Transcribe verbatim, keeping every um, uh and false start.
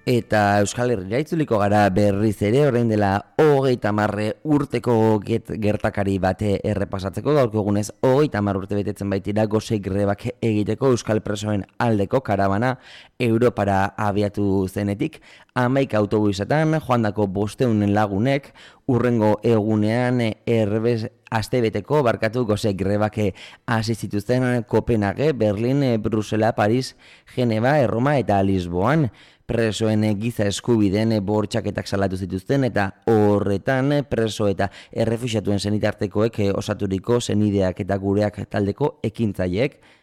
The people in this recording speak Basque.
Eta Euskal Herria itzuliko gara berriz ere, orain dela hogeita marre urteko get, gertakari bate errepasatzeko, gaurko egunez hogeita mar urte betetzen baitira gose grebak egiteko Euskal presoen aldeko karabana Europara abiatu zenetik, hamaika autobusetan joandako bosteunen lagunek urrengo egunean erbez astebeteko barkatu gose grebak hasi zituzten Kopenhague, Berlin, Brusela, Paris, Geneva, Erroma eta Lisboan. Presoen giza eskubideen bortxaketak salatu zituzten eta horretan preso eta errefuxiatuen senitartekoek osaturiko senideak eta gureak taldeko ekintzaileek